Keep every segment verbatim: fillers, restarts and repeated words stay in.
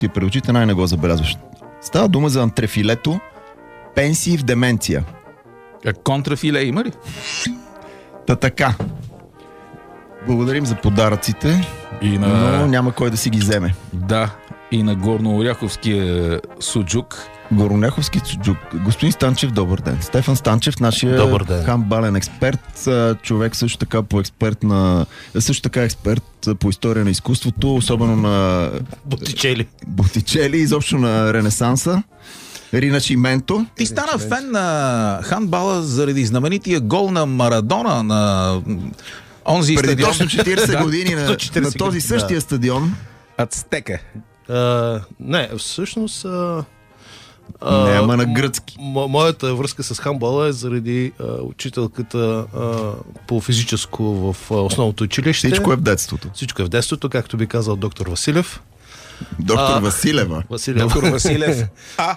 ти пред очите, най не го забелязваш. Става дума за антрефилето пенсии в деменция. А контрафиле има ли? Та така. Благодарим за подаръците, И на... но няма кой да си ги вземе. Да, и на горнооряховския суджук. Горнооряховски суджук. Господин Станчев, добър ден. Стефан Станчев, нашия хандбален експерт, човек също така по експерт на... също така експерт по история на изкуството, особено на... Ботичели. Ботичели, изобщо на Ренесанса. Ринашименто. Ти стана фен на хандбала заради знаменития гол на Марадона на онзи преди стадион. точно четирийсет години на, на този същия да. стадион. Ацтека. Uh, не, всъщност uh, Не, ама на гръцки. Мо, моята връзка с хандбала е заради uh, учителката uh, по физическо в uh, основното училище. Всичко е в детството. Всичко е в детството, както би казал доктор Василев. Доктор А, Василева. Василев. Доктор Василев. А,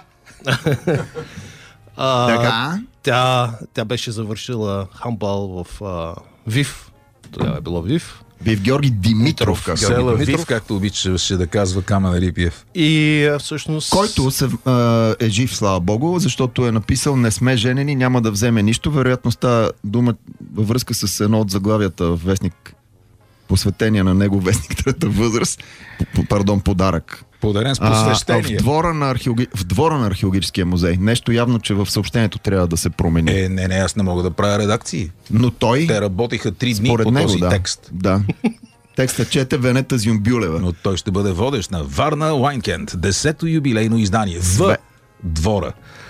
А, Така. Тя, тя беше завършила хандбал в uh, ВИФ. Тогава е било ВИФ. Бив Георги Димитров. Как Села Димитров. Вив, както обичаше да казва Камен Рипиев. И а, всъщност... Който се, а, е жив, слава богу, защото е написал "Не сме женени, няма да вземе нищо". Вероятно става дума във връзка с едно от заглавията в вестник, посветения на него вестник Трета възраст. П- пардон, подарък. Подарен с А, посвещение. в, двора на археологи... в двора на археологическия музей. Нещо явно, че в съобщението трябва да се промени. Е, не, не, аз не мога да правя редакции. Но той, Те работиха три дни според по него, този да, текст. да. Текста чете Венета Зюмбюлева. Но той ще бъде водещ на Варна Уайнкенд, десето юбилейно издание в Све... двора.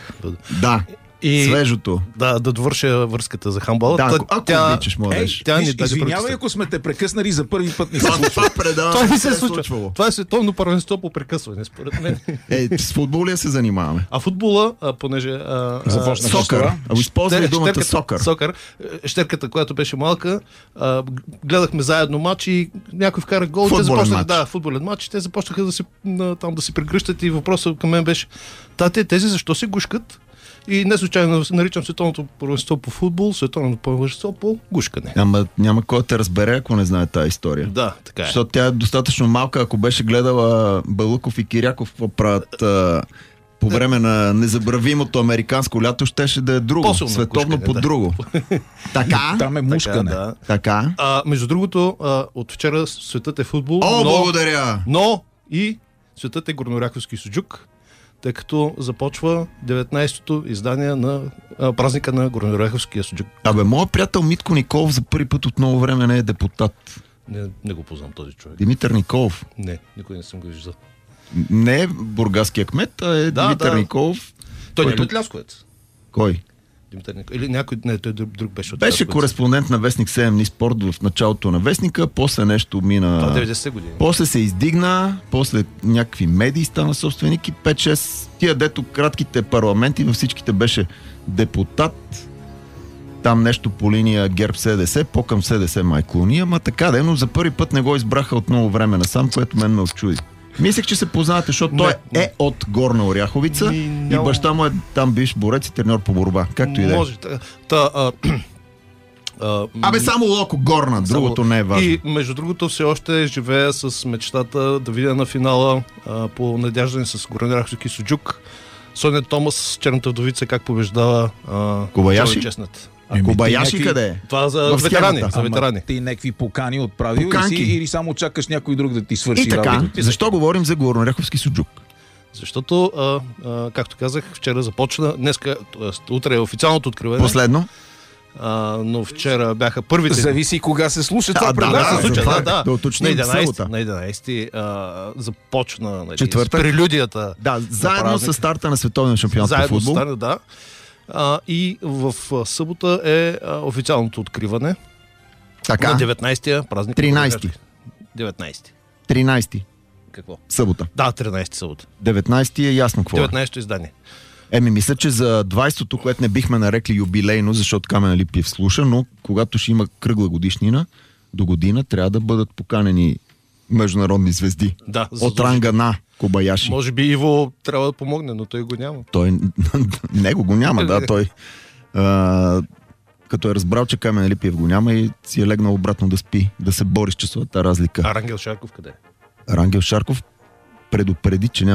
Да. И... Свежото. Да, да довърша връзката за хандбала. Да, Та- ако, ако тя... обичаш, младеж. Ей, тя ни Виж, даде извинявай, прекъсване. ако сме те прекъснали за първи път ни се Това, случва. това предава. Това не се е случва. случвало. Това е световно първенство по прекъсване, според мен. Е, с футболя се занимаваме. А футбола, а, понеже... А, Започнах а, с Сокър. това. А използвай щер- думата щерката- сокър. Сокър. Щерката, която беше малка, а, гледахме заедно матч и някой вкара гол. Футболен те започнаха, матч. да, футболен матч. Те започнаха да се, на, там да се прегръщат и въпросът към мен беше: тате, тези защо се гушкат? И не случайно наричам световното първенство по футбол, световното първенство по гушкане. Ама няма кой да те разбере, ако не знае тази история. Да, така е. Защото тя е достатъчно малка, ако беше гледала Балуков и Киряков какво правят а, по време на незабравимото американско лято, щеше да е друго. По-силно Световно гушкане, по да. друго. Така? Там е Така, мушкане. да. Така? А, между другото, а, от вчера светът е футбол, О, но, благодаря! но и светът е горнооряховски суджук, тъй като започва деветнайсетото издание на а, празника на горнооряховския суджук. Абе, моят приятел Митко Николов за първи път от много време не е депутат. Не, не го познам този човек. Димитър Николов. Не, никой не съм го виждал. Не е бургаския кмет, а е Да, Димитър да. Николов. Той не Който- е Лясковец. Кой? Димитър Николов. Или някой, не, той друг, друг беше от Беше Лясковец. кореспондент на Вестник седем дни спорт в началото на Вестника, после нещо мина... Това деветдесетте години. После се издигна, после някакви медии стана собственик и пет-шест тия дето кратките парламенти във всичките беше депутат. Там нещо по линия ГЕРБ СДС, по-към СДС май клони, ама така да е, но за първи път не го избраха от много време насам, което мен ме очуди. Мислех, че се познавате, защото Не, той не. е от Горна Оряховица Ми, и няма- баща му е там бивш борец и треньор по борба. Както и да е. Може. Та, та, а, а, Абе, само Локо Горна, другото не е важно. И между другото все още живея с мечтата да видя на финала а, по надяждане с горнооряховски суджук Соня Томас, черната вдовица, как побеждава а, Кобаяши? Джони Честнат. А Еми, Кобаяши ти някакви- къде е? Това за В ветерани. схемата. За ветерани. Ти някакви покани отправил ли Поканки. си или само чакаш някой друг да ти свърши И така, работата? защо говорим за Горнооряховски суджук? Защото, а, а, както казах, вчера започна, днеска, т.е. утре е официалното откриване, Последно? а, но вчера бяха първите... Зависи кога се слуша това А, да, предаване. Да, се случва, това да, да. да уточним на единайсети, събота. на единайсети а, започна, нали, Четвъртък. с прелюдията. Да, заедно празник. с старта на световния шампионат по Заедно футбол. стане, да. А, и в а, събота е а, официалното откриване на Така, деветнайсетия празник. тринайсети. деветнайсети. тринайсети, Какво? събота. Да, тринайсети събота. деветнайсети е ясно какво е. деветнайсето издание. Еми, мисля, че за двайсетото, което не бихме нарекли юбилейно, защото Камен Липиев слуша, но когато ще има кръгла годишнина, до година трябва да бъдат поканени международни звезди. Да, От ранга на Кобаяши. Може би Иво трябва да помогне, но той го няма. Той него го няма, да, той а, като е разбрал, че Камен Липиев го няма и си е легнал обратно да спи, да се бори с часовата разлика. А Рангел Шарков къде е? Рангел Шарков предупреди, че няма